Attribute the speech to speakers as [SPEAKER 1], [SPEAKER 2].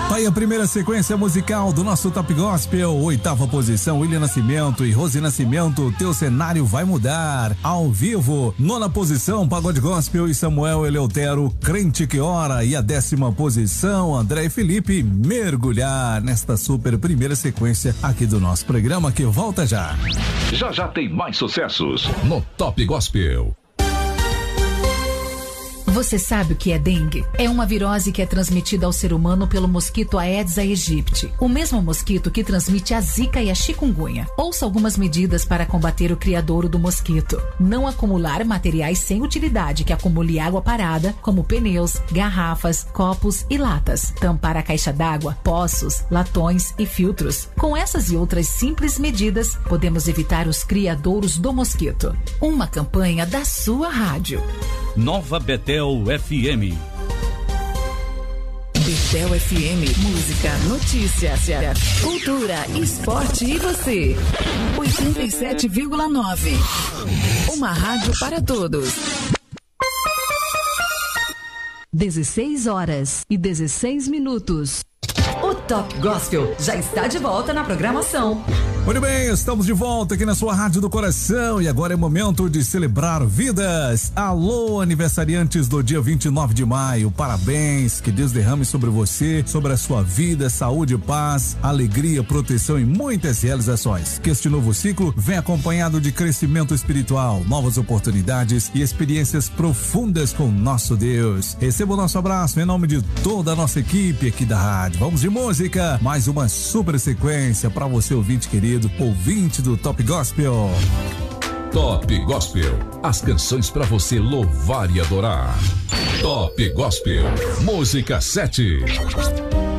[SPEAKER 1] Tá aí a primeira sequência musical do nosso Top Gospel, 8ª posição, William Nascimento e Rose Nascimento, Teu Cenário Vai Mudar, ao vivo. 9ª posição, Pagode Gospel e Samuel Eleutero, Crente Que Ora, e a 10ª posição, André e Felipe, Mergulhar, nesta super primeira sequência aqui do nosso programa, que volta já.
[SPEAKER 2] Já tem mais sucessos no Top Gospel.
[SPEAKER 3] Você sabe o que é dengue? É uma virose que é transmitida ao ser humano pelo mosquito Aedes aegypti, o mesmo mosquito que transmite a zika e a chikungunya. Ouça algumas medidas para combater o criadouro do mosquito. Não acumular materiais sem utilidade que acumule água parada, como pneus, garrafas, copos e latas. Tampar a caixa d'água, poços, latões e filtros. Com essas e outras simples medidas, podemos evitar os criadouros do mosquito. Uma campanha da sua rádio.
[SPEAKER 4] Nova Betel FM.
[SPEAKER 3] Betel FM, música, notícias, cultura, esporte e você. 87,9. Uma rádio para todos. 16h16. O Top Gospel já está de volta na programação.
[SPEAKER 1] Muito bem, estamos de volta aqui na sua Rádio do Coração e agora é momento de celebrar vidas. Alô, aniversariantes do dia 29 de maio, parabéns, que Deus derrame sobre você, sobre a sua vida, saúde, paz, alegria, proteção e muitas realizações. Que este novo ciclo venha acompanhado de crescimento espiritual, novas oportunidades e experiências profundas com nosso Deus. Receba o nosso abraço em nome de toda a nossa equipe aqui da rádio. Vamos de música, mais uma super sequência para você, ouvinte querido, ouvinte do Top Gospel.
[SPEAKER 2] Top Gospel, as canções para você louvar e adorar. Top Gospel, música 7.